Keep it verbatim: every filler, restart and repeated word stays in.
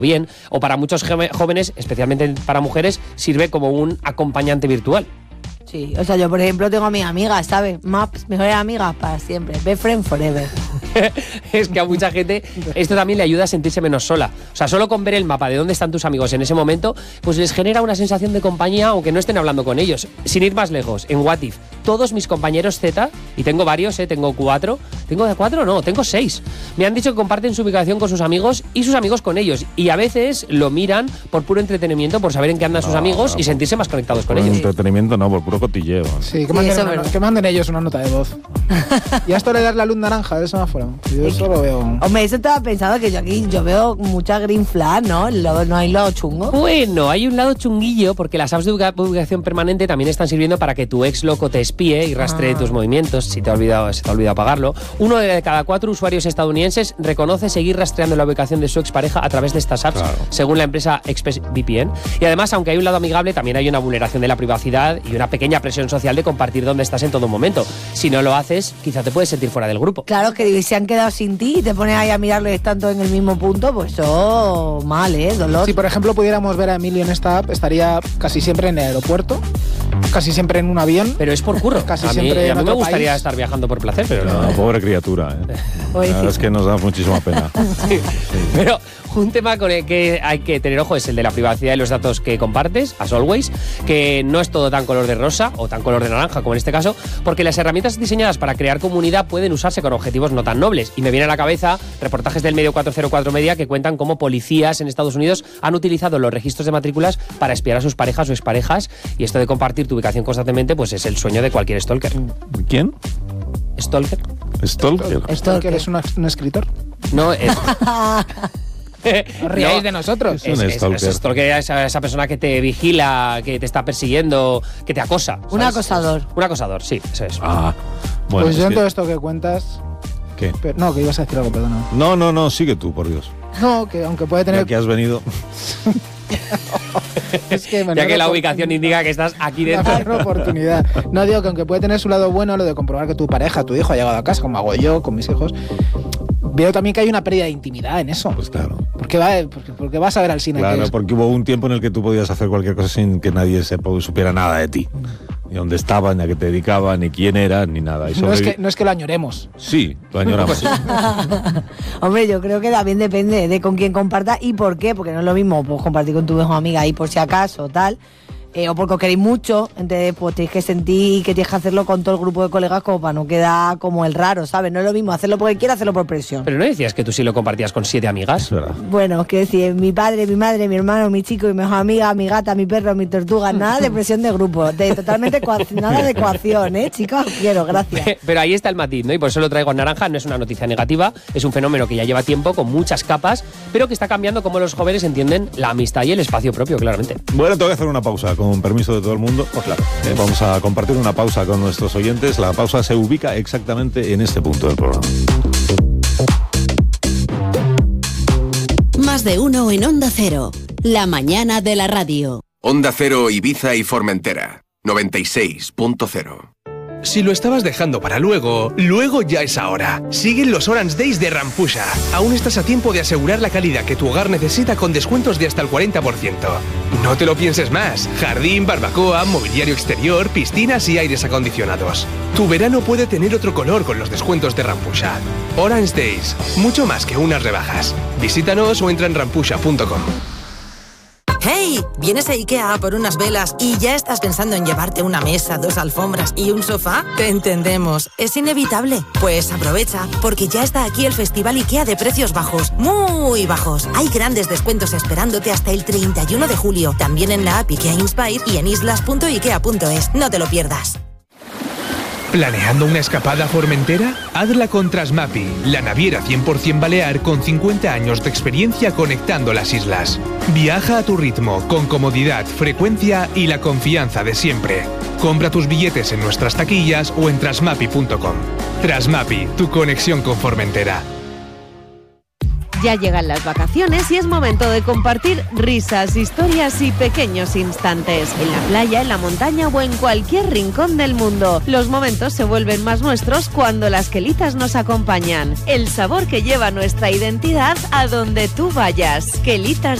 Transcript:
bien, o para muchos jóvenes, especialmente para mujeres, sirve como un acompañante virtual. Sí, o sea, yo por ejemplo tengo a mis amigas, ¿sabes? Maps, mejores amigas para siempre, best friend forever. Es que a mucha gente esto también le ayuda a sentirse menos sola. O sea, solo con ver el mapa de dónde están tus amigos en ese momento, pues les genera una sensación de compañía, aunque no estén hablando con ellos. Sin ir más lejos, en What If, todos mis compañeros Z, y tengo varios, ¿eh? Tengo cuatro, ¿tengo de cuatro? No, tengo seis. Me han dicho que comparten su ubicación con sus amigos y sus amigos con ellos. Y a veces lo miran por puro entretenimiento, por saber en qué andan sus no, amigos no, y sentirse más conectados con por ellos. entretenimiento no, por puro cotilleo. Sí, que manden, sí, una, que manden ellos una nota de voz. Y a esto le das la luz naranja del semáforo. Yo eso lo veo. Hombre, eso estaba pensado que yo aquí yo veo mucha green flag, ¿no? No hay lado chungo. Bueno, hay un lado chunguillo porque las apps de ubicación permanente también están sirviendo para que tu ex loco te espíe y rastree ah. tus movimientos, si te ha olvidado, se te ha olvidado apagarlo. Uno de cada cuatro usuarios estadounidenses reconoce seguir rastreando la ubicación de su expareja a través de estas apps, claro. según la empresa ExpressVPN. Y además, aunque hay un lado amigable, también hay una vulneración de la privacidad y una pequeña presión social de compartir dónde estás en todo momento. Si no lo haces, quizá te puedes sentir fuera del grupo. Claro, que se han quedado sin ti y te pones ahí a mirarlo y están todos en el mismo punto, pues eso mal, ¿eh? Dolor. Si por ejemplo pudiéramos ver a Emilio en esta app, estaría casi siempre en el aeropuerto, casi siempre en un avión. Pero es por curro. Casi a siempre mí, en a mí me otro gustaría país. estar viajando por placer, pero no. no pobre criatura, ¿eh? La verdad es que nos da muchísima pena. Sí. Sí. Pero un tema con el que hay que tener ojo es el de la privacidad y los datos que compartes, as always, que no es todo tan color de rosa o tan color de naranja como en este caso, porque las herramientas diseñadas para crear comunidad pueden usarse con objetivos no tan nobles. Y me viene a la cabeza reportajes del medio cuatrocientos cuatro Media que cuentan cómo policías en Estados Unidos han utilizado los registros de matrículas para espiar a sus parejas o exparejas, y esto de compartir tu ubicación constantemente pues es el sueño de cualquier stalker. ¿Quién? ¿Stalker? ¿Stalker? ¿Stalker es una, un escritor? No, es... No ríais no, de nosotros. Es, es, es, es stalker, esa, esa persona que te vigila, que te está persiguiendo, que te acosa. ¿sabes? Un acosador. Un acosador, sí, eso es. Ah, bueno, pues yo es en que... todo esto que cuentas... ¿Qué? Pero, no, que ibas a decir algo, perdona. No, no, no, sigue tú, por Dios. No, que aunque puede tener... Ya que has venido... es que ya que la ubicación indica que estás aquí dentro. Una oportunidad. No, digo que aunque puede tener su lado bueno, lo de comprobar que tu pareja, tu hijo ha llegado a casa, como hago yo con mis hijos, veo también que hay una pérdida de intimidad en eso. Pues claro. Porque, va, porque, porque vas a ver al cine. Claro, que es... porque hubo un tiempo en el que tú podías hacer cualquier cosa sin que nadie se supiera nada de ti. Ni dónde estaban, ni a qué te dedicaban, ni quién eras, ni nada. Y no, es que, no es que lo añoremos. Sí, lo añoramos. Hombre, yo creo que también depende de con quién compartas y por qué, porque no es lo mismo pues, compartir con tu mejor amiga y por si acaso, tal... Eh, o porque os queréis mucho, entonces pues tenéis que sentir que tienes que hacerlo con todo el grupo de colegas como para no quedar como el raro, ¿sabes? No es lo mismo hacerlo porque quieras, hacerlo por presión. Pero no decías que tú sí lo compartías con siete amigas. Bueno, quiero decir, mi padre, mi madre, mi hermano, mi chico, mi mejor amiga, mi gata, mi perro, mi tortuga, nada de presión de grupo, de totalmente nada de coacción, ¿eh? Chicos, quiero, gracias. Pero ahí está el matiz, ¿no? Y por eso lo traigo en naranja, no es una noticia negativa, es un fenómeno que ya lleva tiempo, con muchas capas, pero que está cambiando cómo los jóvenes entienden la amistad y el espacio propio, claramente. Bueno, tengo que hacer una pausa, con permiso de todo el mundo. Pues claro. Eh, vamos a compartir una pausa con nuestros oyentes. La pausa se ubica exactamente en este punto del programa. Más de uno en Onda Cero. La mañana de la radio. Onda Cero, Ibiza y Formentera. noventa y seis punto cero. Si lo estabas dejando para luego, luego ya es ahora. Siguen los Orange Days de Rampusha. Aún estás a tiempo de asegurar la calidad que tu hogar necesita con descuentos de hasta el cuarenta por ciento. No te lo pienses más. Jardín, barbacoa, mobiliario exterior, piscinas y aires acondicionados. Tu verano puede tener otro color con los descuentos de Rampusha. Orange Days. Mucho más que unas rebajas. Visítanos o entra en rampusha punto com. ¡Hey! ¿Vienes a IKEA por unas velas y ya estás pensando en llevarte una mesa, dos alfombras y un sofá? Te entendemos, es inevitable. Pues aprovecha, porque ya está aquí el Festival IKEA de precios bajos, muy bajos. Hay grandes descuentos esperándote hasta el treinta y uno de julio, también en la app IKEA Inspire y en islas punto ikea punto es. No te lo pierdas. ¿Planeando una escapada a Formentera? Hazla con Trasmapi, la naviera cien por ciento balear con cincuenta años de experiencia conectando las islas. Viaja a tu ritmo, con comodidad, frecuencia y la confianza de siempre. Compra tus billetes en nuestras taquillas o en trasmapi punto com. Trasmapi, tu conexión con Formentera. Ya llegan las vacaciones y es momento de compartir risas, historias y pequeños instantes. En la playa, en la montaña o en cualquier rincón del mundo. Los momentos se vuelven más nuestros cuando las quelitas nos acompañan. El sabor que lleva nuestra identidad a donde tú vayas. Quelitas